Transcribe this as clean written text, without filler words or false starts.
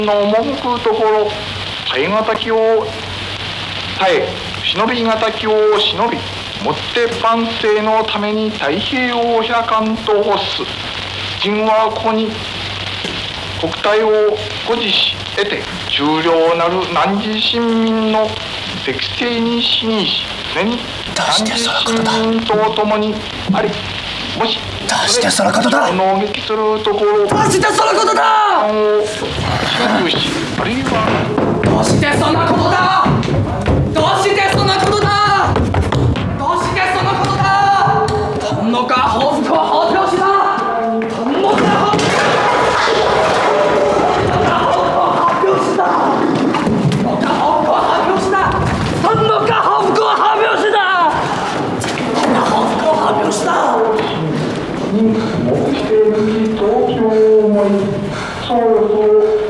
の赴くところ、耐え難きを耐え、忍び難きを忍び、もって万世のために太平洋を開かんと欲す。人はここに国体を誇示し得て、重量なる汝市民の適正に死にし、常に汝市民と共にあり、もしどうしてそのことだ。 能撃するところ、 どうしてそのことだ。 を支給し、あるいはどうしてそんなことだ。